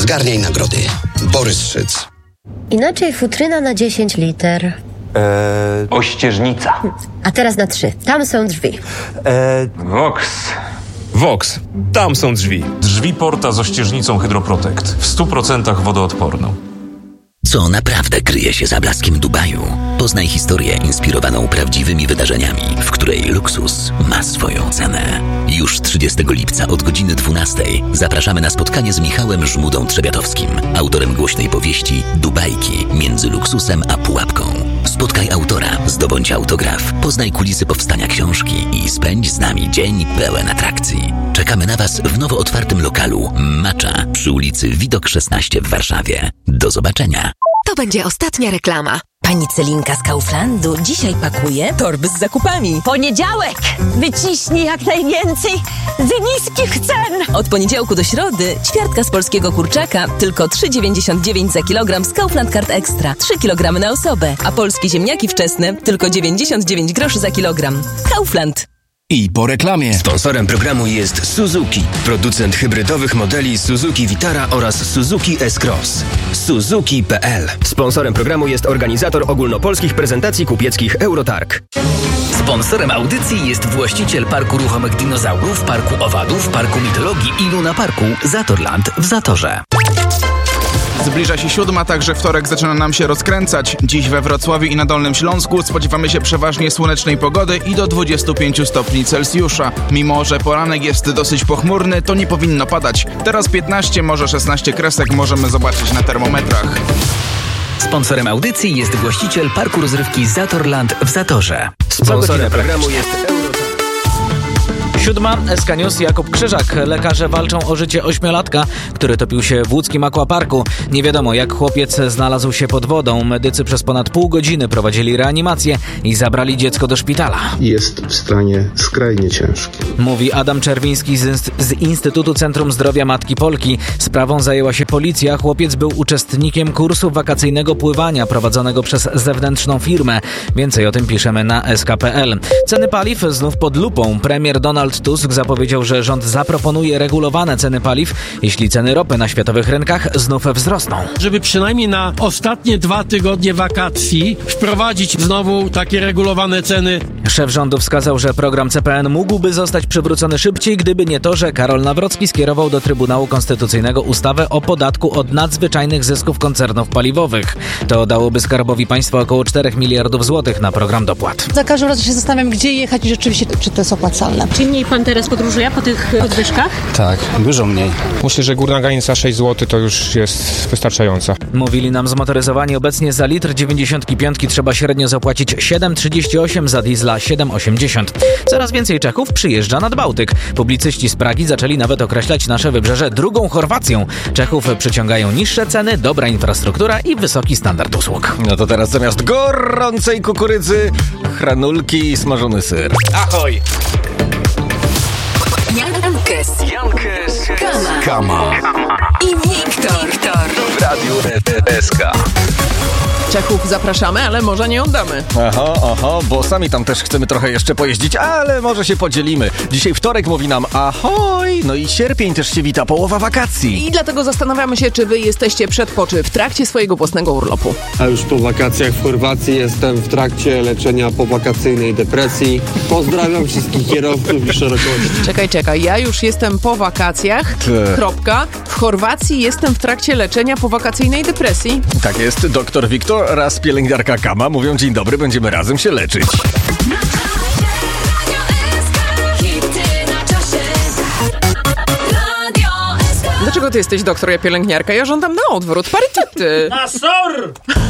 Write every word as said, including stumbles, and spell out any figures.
Zgarniaj nagrody. Borys Szyc. Inaczej futryna na dziesięć liter. Eee... Ościeżnica. A teraz na trzy. Tam są drzwi. Eee... Vox. Vox. Tam są drzwi. Drzwi porta z ościeżnicą Hydroprotect. W stu procentach wodoodporną. Co naprawdę kryje się za blaskiem Dubaju? Poznaj historię inspirowaną prawdziwymi wydarzeniami, w której luksus ma swoją cenę. Już trzydziestego lipca od godziny dwunastej zapraszamy na spotkanie z Michałem Żmudą-Trzebiatowskim, autorem głośnej powieści Dubajki między luksusem a pułapką. Spotkaj autora, zdobądź autograf, poznaj kulisy powstania książki i spędź z nami dzień pełen atrakcji. Czekamy na Was w nowo otwartym lokalu Macza przy ulicy Widok szesnaście w Warszawie. Do zobaczenia. To będzie ostatnia reklama. Pani Celinka z Kauflandu dzisiaj pakuje torby z zakupami. Poniedziałek! Wyciśnij jak najwięcej z niskich cen! Od poniedziałku do środy ćwiartka z polskiego kurczaka tylko trzy dziewięćdziesiąt dziewięć za kilogram z Kaufland Card Extra. trzy kilogramy na osobę. A polskie ziemniaki wczesne tylko dziewięćdziesiąt dziewięć groszy za kilogram. Kaufland. I po reklamie. Sponsorem programu jest Suzuki, producent hybrydowych modeli Suzuki Vitara oraz Suzuki S-Cross. Suzuki kropka p l. Sponsorem programu jest organizator ogólnopolskich prezentacji kupieckich Eurotarg. Sponsorem audycji jest właściciel Parku Ruchomych Dinozaurów, Parku Owadów, Parku Mitologii i Luna Parku Zatorland w Zatorze. Zbliża się siódma, także wtorek zaczyna nam się rozkręcać. Dziś we Wrocławiu i na Dolnym Śląsku spodziewamy się przeważnie słonecznej pogody i do dwudziestu pięciu stopni Celsjusza. Mimo że poranek jest dosyć pochmurny, to nie powinno padać. Teraz piętnaście, może szesnaście kresek możemy zobaczyć na termometrach. Sponsorem audycji jest właściciel Parku Rozrywki Zatorland w Zatorze. Sponsorem programu jest Eurotarg. Siódma, S K News, Jakub Krzyżak. Lekarze walczą o życie ośmiolatka, który topił się w łódzkim aquaparku. Nie wiadomo, jak chłopiec znalazł się pod wodą. Medycy przez ponad pół godziny prowadzili reanimację i zabrali dziecko do szpitala. Jest w stanie skrajnie ciężkim. Mówi Adam Czerwiński z, inst- z Instytutu Centrum Zdrowia Matki Polki. Sprawą zajęła się policja. Chłopiec był uczestnikiem kursu wakacyjnego pływania prowadzonego przez zewnętrzną firmę. Więcej o tym piszemy na S K kropka p l. Ceny paliw znów pod lupą. Premier Donald Tusk zapowiedział, że rząd zaproponuje regulowane ceny paliw, jeśli ceny ropy na światowych rynkach znów wzrosną. Żeby przynajmniej na ostatnie dwa tygodnie wakacji wprowadzić znowu takie regulowane ceny. Szef rządu wskazał, że program C P N mógłby zostać przywrócony szybciej, gdyby nie to, że Karol Nawrocki skierował do Trybunału Konstytucyjnego ustawę o podatku od nadzwyczajnych zysków koncernów paliwowych. To dałoby Skarbowi Państwa około czterech miliardów złotych na program dopłat. Za każdym razem się zastanawiam, gdzie jechać i rzeczywiście, czy to jest opłacalne. Czy mniej pan teraz podróżuje po tych podwyżkach? Tak, dużo mniej. Myślę, że górna granica sześć złotych to już jest wystarczająca. Mówili nam zmotoryzowani. Obecnie za litr dziewięćdziesiątki piątki trzeba średnio zapłacić siedem trzydzieści osiem, za diesla siedem osiemdziesiąt. Coraz więcej Czechów przyjeżdża nad Bałtyk. Publicyści z Pragi zaczęli nawet określać nasze wybrzeże drugą Chorwacją. Czechów przyciągają niższe ceny, dobra infrastruktura i wysoki standard usług. No to teraz zamiast gorącej kukurydzy, hranulki i smażony ser. Ahoj! Jankes, Jankes, Kama, Kama i Wiktor. Wiktor. w Radiu S K. Czechów zapraszamy, ale morza nie oddamy. Aha, aha, bo sami tam też chcemy trochę jeszcze pojeździć, ale może się podzielimy. Dzisiaj wtorek mówi nam ahoj, no i sierpień też się wita, połowa wakacji. I dlatego zastanawiamy się, czy wy jesteście przed, po, czy w trakcie swojego własnego urlopu. A już po wakacjach w Chorwacji jestem w trakcie leczenia powakacyjnej depresji. Pozdrawiam wszystkich kierowców i szerokości. Czekaj, czekaj, ja już jestem po wakacjach, Ty. kropka. W Chorwacji jestem w trakcie leczenia powakacyjnej depresji. Tak jest, doktor Wiktor oraz pielęgniarka Kama mówią dzień dobry, będziemy razem się leczyć. Dlaczego ty jesteś doktor, ja pielęgniarka? Ja żądam na odwrót, parytety. Na sor!